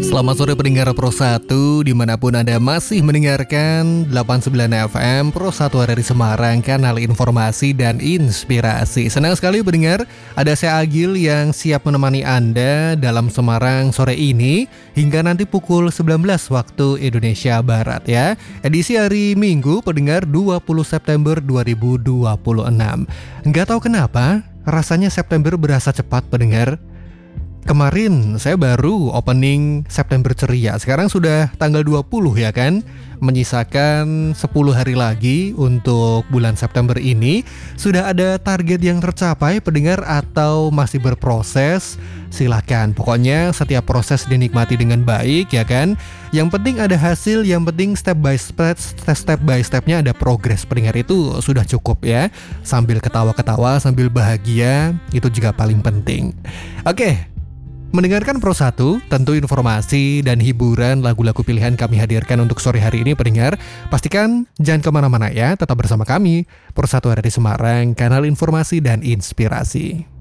Selamat sore pendengar Pro 1 dimanapun Anda masih mendengarkan 89 FM Pro 1 ada di Semarang, kanal informasi dan inspirasi. Senang sekali pendengar, ada saya Agil yang siap menemani Anda dalam Semarang sore ini hingga nanti pukul 19 waktu Indonesia Barat ya. Edisi hari Minggu pendengar 20 September 2026. Nggak tahu kenapa rasanya September berasa cepat pendengar. Kemarin saya baru opening September ceria. Sekarang sudah tanggal 20 ya kan. Menyisakan 10 hari lagi untuk bulan September ini. Sudah ada target yang tercapai pendengar atau masih berproses? Silahkan, pokoknya setiap proses dinikmati dengan baik ya kan. Yang penting ada hasil, yang penting step by stepnya ada progres pendengar, itu sudah cukup ya. Sambil ketawa-ketawa, sambil bahagia, itu juga paling penting. Oke. Mendengarkan Pro 1, tentu informasi dan hiburan lagu-lagu pilihan kami hadirkan untuk sore hari ini pendengar. Pastikan jangan kemana-mana ya, tetap bersama kami. Pro 1 ada di Semarang, kanal informasi dan inspirasi.